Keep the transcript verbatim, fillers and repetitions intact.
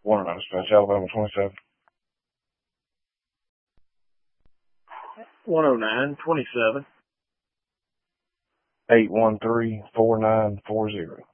one oh nine Dispatch, Alabama twenty-seven. one oh nine, twenty-seven. eight one three, four nine four zero.